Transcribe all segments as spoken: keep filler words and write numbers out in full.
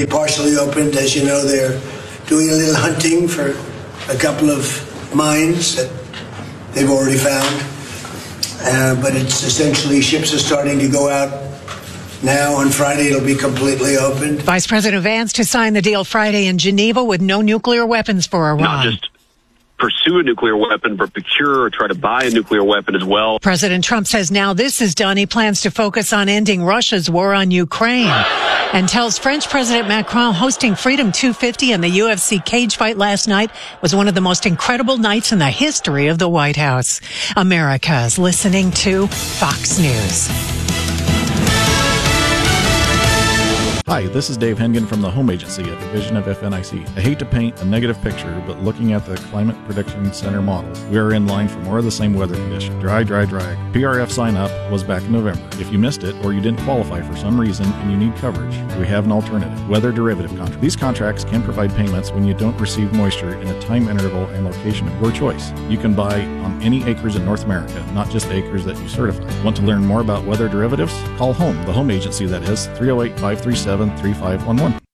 only partially opened. As you know, they're doing a little hunting for a couple of mines that they've already found. Uh, but it's essentially ships are starting to go out now. On Friday, it'll be completely opened. Vice President Vance to sign the deal Friday in Geneva with no nuclear weapons for Iran. Not just pursue a nuclear weapon, but procure or try to buy a nuclear weapon as well. President Trump says now this is done, he plans to focus on ending Russia's war on Ukraine and tells French President Macron hosting Freedom two fifty and the U F C cage fight last night was one of the most incredible nights in the history of the White House. America is listening to Fox News. Hi, this is Dave Hengen from the Home Agency, a division of F N I C. I hate to paint a negative picture, but looking at the Climate Prediction Center model, we are in line for more of the same weather condition. Dry, dry, dry. P R F sign up was back in November. If you missed it or you didn't qualify for some reason and you need coverage, we have an alternative, weather derivative contract. These contracts can provide payments when you don't receive moisture in a time interval and location of your choice. You can buy on any acres in North America, not just acres that you certify. Want to learn more about weather derivatives? Call HOME, the Home Agency, that is, three oh eight, five three seven, three five one one.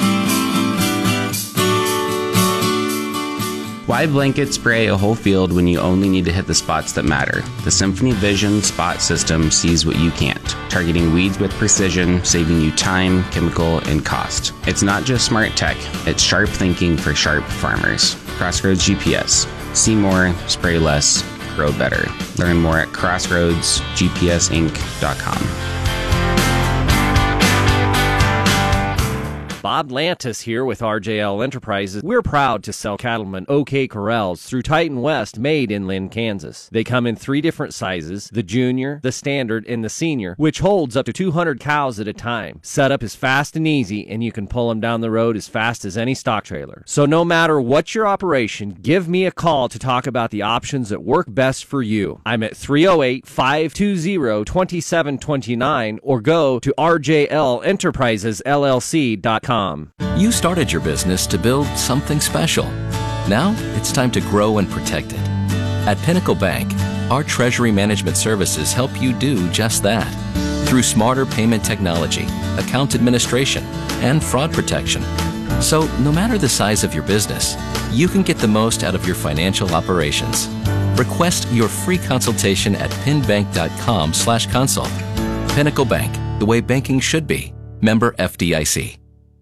Why blanket spray a whole field when you only need to hit the spots that matter? The Symphony Vision Spot System sees what you can't, targeting weeds with precision, saving you time, chemical, and cost. It's not just smart tech, it's sharp thinking for sharp farmers. Crossroads G P S. See more, spray less, grow better. Learn more at crossroads g p s inc dot com. Bob Lantis here with R J L Enterprises. We're proud to sell cattlemen OK Corrals through Titan West, made in Lynn, Kansas. They come in three different sizes, the junior, the standard, and the senior, which holds up to two hundred cows at a time. Setup is fast and easy, and you can pull them down the road as fast as any stock trailer. So no matter what your operation, give me a call to talk about the options that work best for you. I'm at three oh eight, five two zero, two seven two nine or go to r j l enterprises l l c dot com. You started your business to build something special. Now it's time to grow and protect it. At Pinnacle Bank, our treasury management services help you do just that. Through smarter payment technology, account administration, and fraud protection. So no matter the size of your business, you can get the most out of your financial operations. Request your free consultation at pinbank.com slash consult. Pinnacle Bank, the way banking should be. Member F D I C.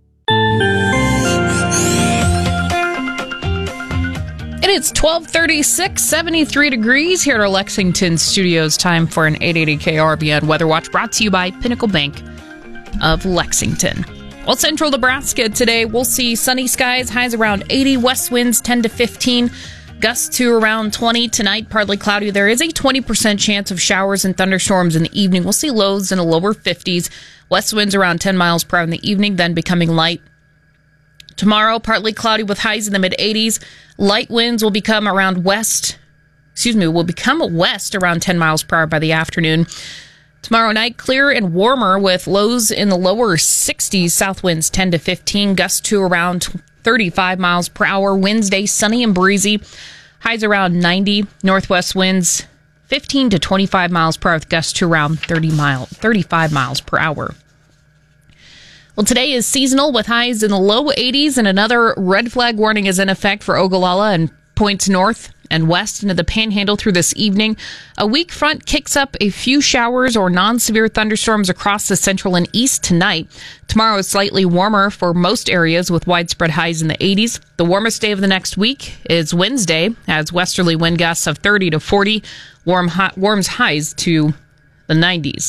And it's twelve thirty-six, seventy-three degrees here at our Lexington studios. Time for an eight eighty K R B N Weather Watch brought to you by Pinnacle Bank of Lexington. Well, central Nebraska today, we'll see sunny skies, highs around eighty, west winds ten to fifteen, gusts to around twenty. Tonight, partly cloudy. There is a twenty percent chance of showers and thunderstorms in the evening. We'll see lows in the lower fifties, west winds around ten miles per hour in the evening, then becoming light. Tomorrow, partly cloudy with highs in the mid-eighties. Light winds will become around west, excuse me, will become a west around ten miles per hour by the afternoon. Tomorrow night, clear and warmer with lows in the lower sixties, south winds ten to fifteen, gusts to around thirty-five miles per hour. Wednesday, sunny and breezy, highs around ninety, northwest winds fifteen to twenty-five miles per hour with gusts to around thirty mile, thirty-five miles per hour. Well, today is seasonal with highs in the low eighties, and another red flag warning is in effect for Ogallala and points north and west into the Panhandle through this evening. A weak front kicks up a few showers or non-severe thunderstorms across the central and east tonight. Tomorrow is slightly warmer for most areas with widespread highs in the eighties. The warmest day of the next week is Wednesday, as westerly wind gusts of thirty to forty warm, hot, warms highs to the nineties.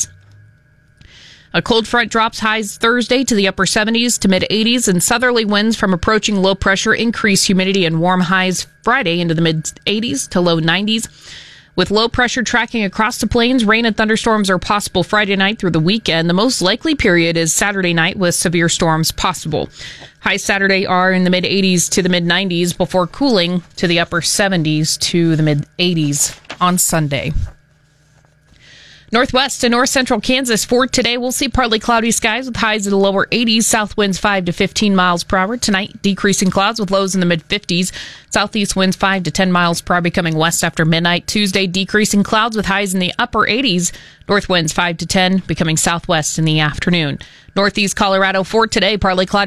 A cold front drops highs Thursday to the upper seventies to mid-eighties, and southerly winds from approaching low pressure increase humidity and warm highs Friday into the mid-eighties to low nineties. With low pressure tracking across the plains, rain and thunderstorms are possible Friday night through the weekend. The most likely period is Saturday night with severe storms possible. Highs Saturday are in the mid-eighties to the mid-nineties before cooling to the upper seventies to the mid-eighties on Sunday. Northwest and north central Kansas for today, we'll see partly cloudy skies with highs in the lower eighties, south winds five to fifteen miles per hour. Tonight, decreasing clouds with lows in the mid-fifties, southeast winds five to ten miles per hour becoming west after midnight. Tuesday, decreasing clouds with highs in the upper eighties, north winds five to ten becoming southwest in the afternoon. Northeast Colorado for today, partly cloudy.